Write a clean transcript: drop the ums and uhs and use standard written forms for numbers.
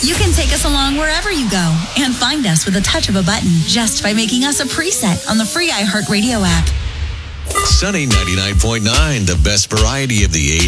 You can take us along wherever you go and find us with a touch of a button just by making us a preset on the free iHeartRadio app. Sunny 99.9, the best variety of the